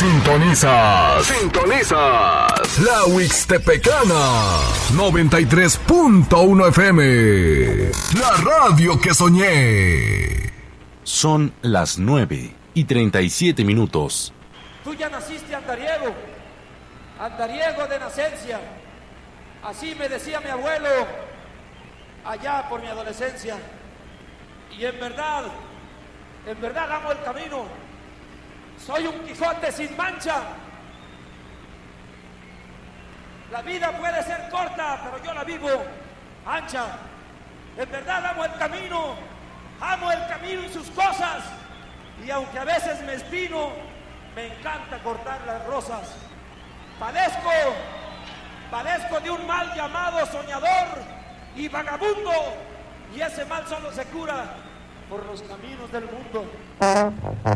Sintonizas la Huixtepecana 93.1 FM, la radio que soñé. Son las 9:37. Tú ya naciste andariego, andariego de nacencia. Así me decía mi abuelo allá por mi adolescencia. Y en verdad amo el camino. Soy un Quijote sin mancha. La vida puede ser corta, pero yo la vivo ancha. En verdad amo el camino y sus cosas. Y aunque a veces me espino, me encanta cortar las rosas. Padezco de un mal llamado soñador y vagabundo. Y ese mal solo se cura por los caminos del mundo.